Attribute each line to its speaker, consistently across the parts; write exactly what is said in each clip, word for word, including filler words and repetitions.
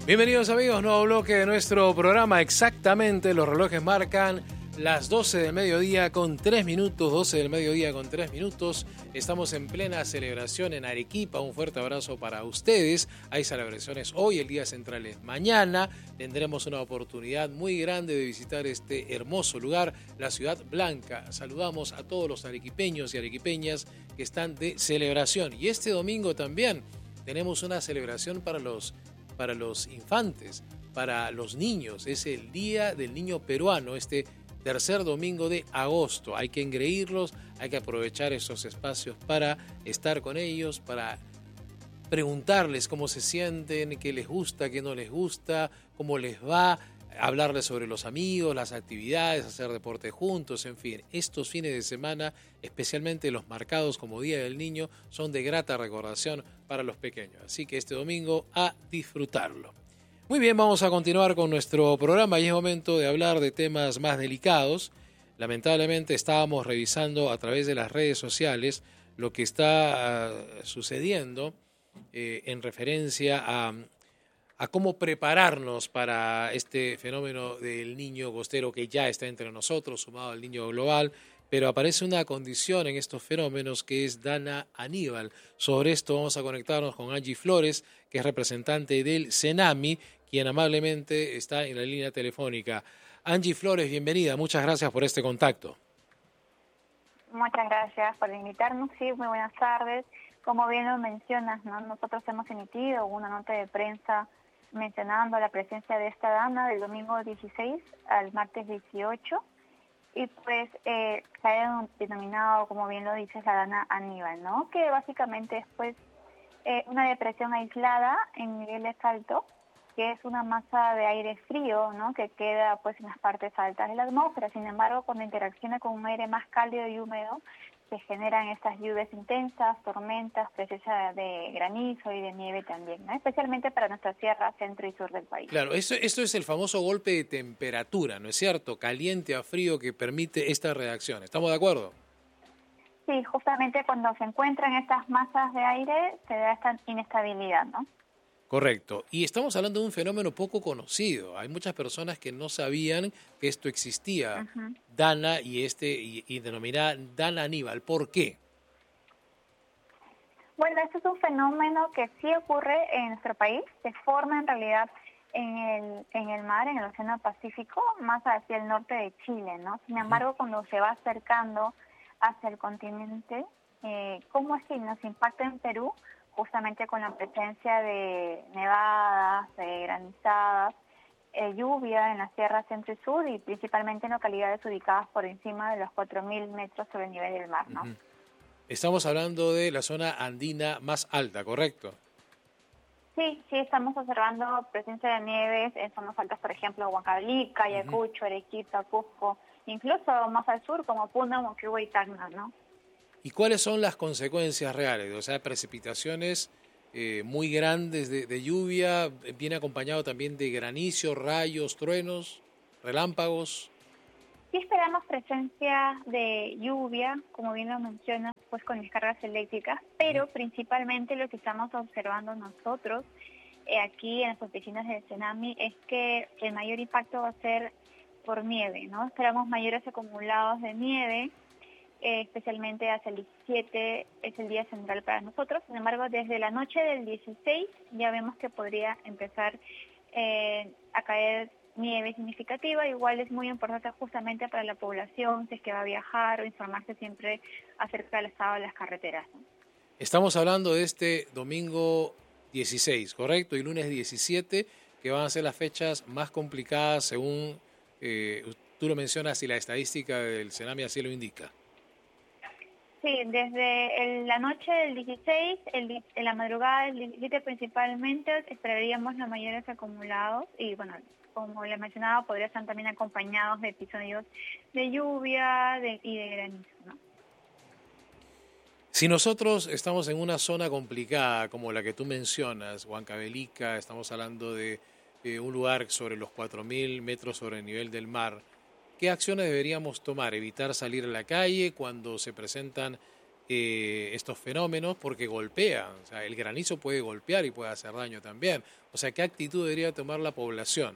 Speaker 1: Bienvenidos amigos, nuevo bloque de nuestro programa. Exactamente, los relojes marcan las doce del mediodía con tres minutos, doce del mediodía con tres minutos. Estamos en plena celebración en Arequipa. Un fuerte abrazo para ustedes. Hay celebraciones hoy, el día central es mañana. Tendremos una oportunidad muy grande de visitar este hermoso lugar, la Ciudad Blanca. Saludamos a todos los arequipeños y arequipeñas que están de celebración. Y este domingo también tenemos una celebración para los para los infantes, para los niños. Es el Día del Niño Peruano, este tercer domingo de agosto. Hay que engreírlos, hay que aprovechar esos espacios para estar con ellos, para preguntarles cómo se sienten, qué les gusta, qué no les gusta, cómo les va, hablarles sobre los amigos, las actividades, hacer deporte juntos, en fin. Estos fines de semana, especialmente los marcados como Día del Niño, son de grata recordación para los pequeños. Así que este domingo a disfrutarlo. Muy bien, vamos a continuar con nuestro programa y es momento de hablar de temas más delicados. Lamentablemente estábamos revisando a través de las redes sociales lo que está uh, sucediendo eh, en referencia a a cómo prepararnos para este fenómeno del niño costero que ya está entre nosotros, sumado al niño global, pero aparece una condición en estos fenómenos que es Dana Aníbal. Sobre esto vamos a conectarnos con Angie Flores, que es representante del CENAMI, quien amablemente está en la línea telefónica. Angie Flores, bienvenida, muchas gracias por este contacto.
Speaker 2: Muchas gracias por invitarnos, sí, muy buenas tardes. Como bien lo mencionas, ¿no? Nosotros hemos emitido una nota de prensa mencionando la presencia de esta dana del domingo dieciséis al martes dieciocho y pues eh, se ha denominado, como bien lo dices, la dana Aníbal, ¿no? Que básicamente es pues eh, una depresión aislada en niveles altos, que es una masa de aire frío, ¿no? Que queda pues en las partes altas de la atmósfera. Sin embargo, cuando interacciona con un aire más cálido y húmedo, se generan estas lluvias intensas, tormentas, presencia de granizo y de nieve también, ¿no? Especialmente para nuestra sierra centro y sur del país.
Speaker 1: Claro, esto, esto es el famoso golpe de temperatura, ¿no es cierto? Caliente a frío que permite esta reacción. ¿Estamos de acuerdo?
Speaker 2: Sí, justamente cuando se encuentran estas masas de aire se da esta inestabilidad, ¿no?
Speaker 1: Correcto. Y estamos hablando de un fenómeno poco conocido. Hay muchas personas que no sabían que esto existía, uh-huh. Dana y este y, y denominada Dana Aníbal. ¿Por qué?
Speaker 2: Bueno, este es un fenómeno que sí ocurre en nuestro país, se forma en realidad en el en el mar, en el Océano Pacífico, más hacia el norte de Chile, ¿no? Sin embargo, uh-huh. cuando se va acercando hacia el continente, eh, ¿cómo es que nos impacta en Perú? Justamente con la presencia de nevadas, de granizadas, eh, lluvia en las sierras centro y sur y principalmente en localidades ubicadas por encima de los cuatro mil metros sobre el nivel del mar, ¿no?
Speaker 1: Uh-huh. Estamos hablando de la zona andina más alta, ¿correcto?
Speaker 2: Sí, sí, estamos observando presencia de nieves en zonas altas, por ejemplo, Huancavelica, Ayacucho, uh-huh. Arequipa, Cusco, incluso más al sur como Puno, Moquegua y Tacna, ¿no?
Speaker 1: ¿Y cuáles son las consecuencias reales? O sea, precipitaciones eh, muy grandes de, de lluvia, viene acompañado también de granizo, rayos, truenos, relámpagos.
Speaker 2: Sí esperamos presencia de lluvia, como bien lo mencionas, pues con descargas eléctricas, pero principalmente lo que estamos observando nosotros eh, aquí en las oficinas del CENAMI es que el mayor impacto va a ser por nieve, ¿no? Esperamos mayores acumulados de nieve, Eh, especialmente hacia el diecisiete, es el día central para nosotros. Sin embargo, desde la noche del dieciséis ya vemos que podría empezar eh, a caer nieve significativa. Igual es muy importante justamente para la población, si es que va a viajar o informarse siempre acerca del estado de las carreteras, ¿no?
Speaker 1: Estamos hablando de este domingo dieciséis, ¿correcto? Y lunes diecisiete, que van a ser las fechas más complicadas según eh, tú lo mencionas y la estadística del CENAMI así lo indica.
Speaker 2: Sí, desde el, la noche del dieciséis, el, en la madrugada del diecisiete principalmente, esperaríamos los mayores acumulados y, bueno, como les mencionaba, podrían estar también acompañados de episodios de lluvia de, y de granizo, ¿no?
Speaker 1: Si nosotros estamos en una zona complicada como la que tú mencionas, Huancavelica, estamos hablando de eh, un lugar sobre los cuatro mil metros sobre el nivel del mar, ¿qué acciones deberíamos tomar? ¿Evitar salir a la calle cuando se presentan eh, estos fenómenos porque golpean. O sea, el granizo puede golpear y puede hacer daño también. O sea, ¿qué actitud debería tomar la población?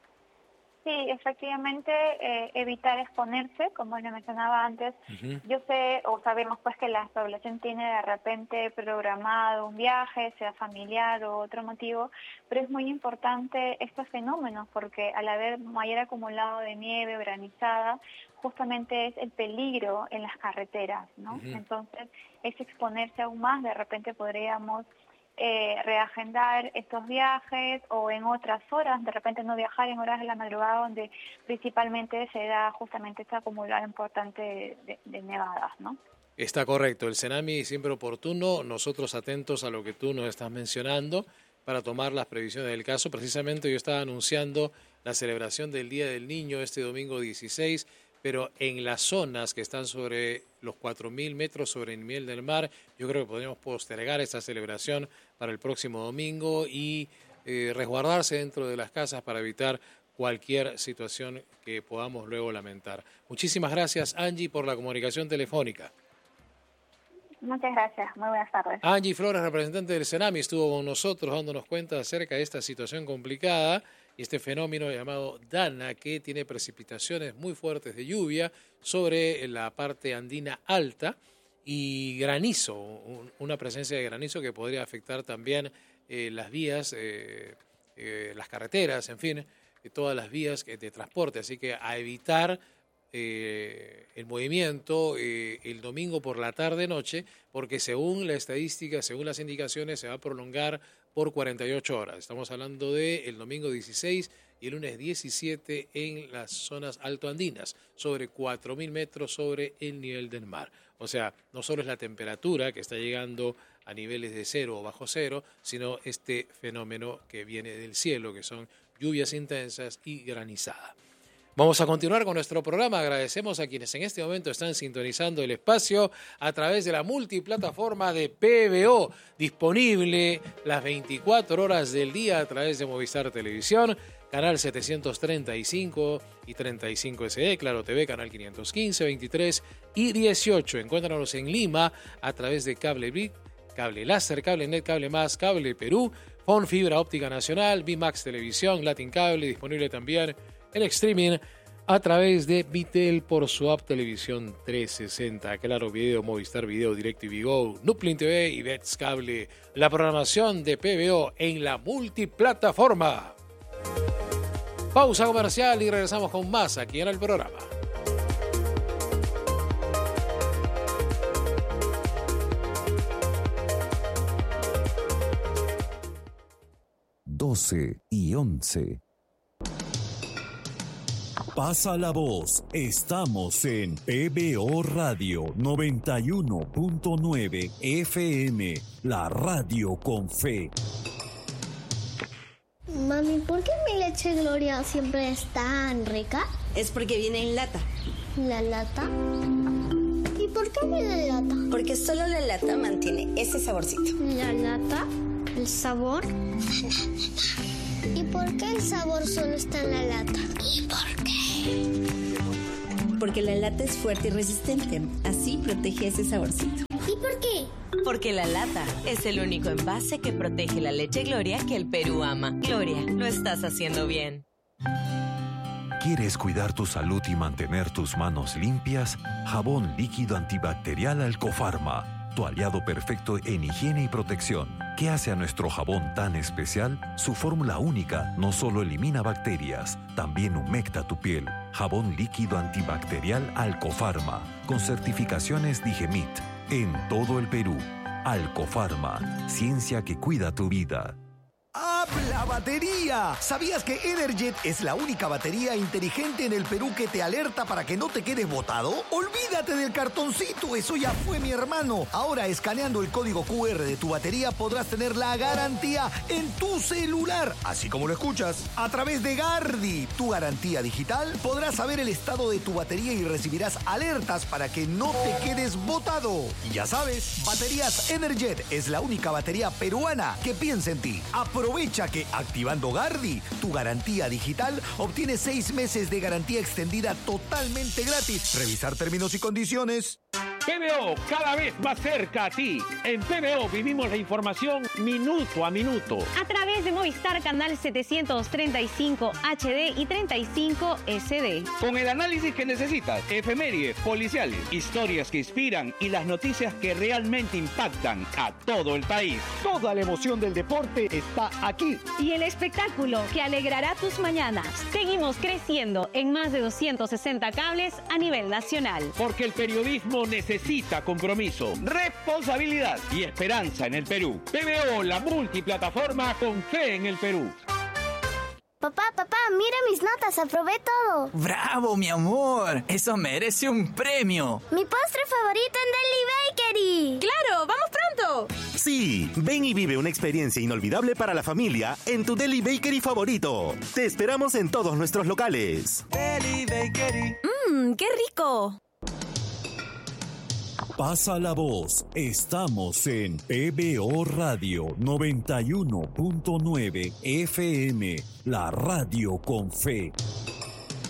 Speaker 2: Sí, efectivamente, eh, evitar exponerse, como le mencionaba antes. Uh-huh. Yo sé, o sabemos pues que la población tiene de repente programado un viaje, sea familiar o otro motivo, pero es muy importante estos fenómenos porque al haber mayor acumulado de nieve, granizada, justamente es el peligro en las carreteras, ¿no? Uh-huh. Entonces, es exponerse aún más, de repente podríamos Eh, reagendar estos viajes o en otras horas, de repente no viajar en horas de la madrugada donde principalmente se da justamente esta acumulada importante de, de, de nevadas, ¿no?
Speaker 1: Está correcto, el Senami siempre oportuno, nosotros atentos a lo que tú nos estás mencionando para tomar las previsiones del caso. Precisamente yo estaba anunciando la celebración del Día del Niño este domingo dieciséis, pero en las zonas que están sobre los cuatro mil metros sobre el nivel del mar, yo creo que podríamos postergar esta celebración para el próximo domingo y eh, resguardarse dentro de las casas para evitar cualquier situación que podamos luego lamentar. Muchísimas gracias, Angie, por la comunicación telefónica.
Speaker 2: Muchas gracias, muy buenas tardes.
Speaker 1: Angie Flores, representante del Senami, estuvo con nosotros dándonos cuenta acerca de esta situación complicada y este fenómeno llamado Dana, que tiene precipitaciones muy fuertes de lluvia sobre la parte andina alta y granizo, un, una presencia de granizo que podría afectar también eh, las vías, eh, eh, las carreteras, en fin, eh, todas las vías de transporte. Así que a evitar eh, el movimiento eh, el domingo por la tarde-noche, porque según la estadística, según las indicaciones, se va a prolongar por cuarenta y ocho horas. Estamos hablando de el domingo dieciséis y el lunes diecisiete en las zonas altoandinas, sobre cuatro mil metros sobre el nivel del mar. O sea, no solo es la temperatura que está llegando a niveles de cero o bajo cero, sino este fenómeno que viene del cielo, que son lluvias intensas y granizada. Vamos a continuar con nuestro programa. Agradecemos a quienes en este momento están sintonizando el espacio a través de la multiplataforma de P B O, disponible las veinticuatro horas del día a través de Movistar Televisión, canal setecientos treinta y cinco y treinta y cinco S D, Claro T V, canal quinientos quince, veintitrés y dieciocho. Encuéntranos en Lima a través de Cable Brick, Cable Láser, Cable Net, Cable Más, Cable Perú, Fon Fibra Óptica Nacional, V-Max Televisión, Latin Cable, disponible también en streaming a través de Vitel por su app Televisión trescientos sesenta, Claro Video, Movistar Video, DirecTV Go, Nuplin T V y Bets Cable. La programación de P B O en la multiplataforma. Pausa comercial y regresamos con más aquí en el programa.
Speaker 3: doce y once. Pasa la voz, estamos en P B O Radio noventa y uno punto nueve F M, la radio con fe.
Speaker 4: Mami, ¿por qué mi leche Gloria siempre es tan rica?
Speaker 5: Es porque viene en lata.
Speaker 4: ¿La lata? ¿Y por qué viene en lata?
Speaker 5: Porque solo la lata mantiene ese saborcito.
Speaker 4: ¿La lata? ¿El sabor? ¿Y por qué el sabor solo está en la lata? ¿Y por qué?
Speaker 5: Porque la lata es fuerte y resistente, así protege ese saborcito.
Speaker 4: ¿Y por qué?
Speaker 6: Porque la lata es el único envase que protege la leche Gloria que el Perú ama. Gloria, lo estás haciendo bien.
Speaker 3: ¿Quieres cuidar tu salud y mantener tus manos limpias? Jabón líquido antibacterial Alcofarma, tu aliado perfecto en higiene y protección. ¿Qué hace a nuestro jabón tan especial? Su fórmula única no solo elimina bacterias, también humecta tu piel. Jabón líquido antibacterial Alcofarma, con certificaciones Digemit, en todo el Perú. Alcofarma, ciencia que cuida tu vida.
Speaker 7: ¡Habla batería! ¿Sabías que Energet es la única batería inteligente en el Perú que te alerta para que no te quedes botado? Olvídate del cartoncito, eso ya fue, mi hermano. Ahora, escaneando el código Q R de tu batería podrás tener la garantía en tu celular, así como lo escuchas. A través de Gardi, tu garantía digital, podrás saber el estado de tu batería y recibirás alertas para que no te quedes botado. Y ya sabes, Baterías Energet es la única batería peruana que piensa en ti. Aprovecha que activando Gardi, tu garantía digital, obtienes seis meses de garantía extendida totalmente gratis. Revisar términos y condiciones.
Speaker 8: P B O, cada vez más cerca a ti. En P B O vivimos la información minuto a minuto.
Speaker 9: A través de Movistar Canal setecientos treinta y cinco H D y treinta y cinco S D.
Speaker 8: Con el análisis que necesitas, efemérides, policiales, historias que inspiran y las noticias que realmente impactan a todo el país.
Speaker 10: Toda la emoción del deporte está aquí.
Speaker 9: Y el espectáculo que alegrará tus mañanas. Seguimos creciendo en más de doscientos sesenta cables a nivel nacional.
Speaker 8: Porque el periodismo necesita compromiso, responsabilidad y esperanza en el Perú. P B O, la multiplataforma con fe en el Perú.
Speaker 4: Papá, papá, mira mis notas, aprobé todo.
Speaker 11: ¡Bravo, mi amor! Eso merece un premio.
Speaker 4: Mi postre favorito en Deli Bakery.
Speaker 12: ¡Claro! ¡Vamos pronto!
Speaker 13: Sí, ven y vive una experiencia inolvidable para la familia en tu Deli Bakery favorito. Te esperamos en todos nuestros locales.
Speaker 11: Deli Bakery.
Speaker 12: ¡Mmm, qué rico!
Speaker 3: Pasa la voz. Estamos en P B O Radio noventa y uno punto nueve F M, la radio con fe.